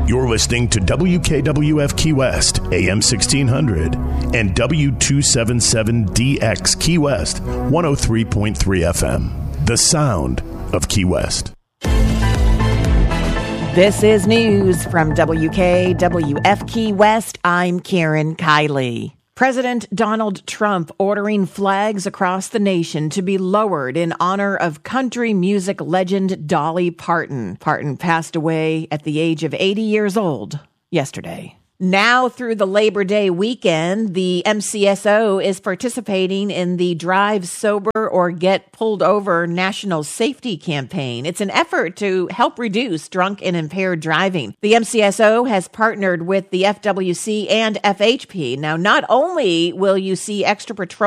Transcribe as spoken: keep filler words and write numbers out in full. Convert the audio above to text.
You're listening to W K W F Key West, A M sixteen hundred, and W two seventy-seven D X Key West, one oh three point three F M. The sound of Key West. This is news from W K W F Key West. I'm Karen Kiley. President Donald Trump ordering flags across the nation to be lowered in honor of country music legend Dolly Parton. Parton passed away at the age of eighty years old yesterday. Now through the Labor Day weekend, the M C S O is participating in the Drive Sober or Get Pulled Over National Safety Campaign. It's an effort to help reduce drunk and impaired driving. The M C S O has partnered with the F W C and F H P. Now, not only will you see extra patrol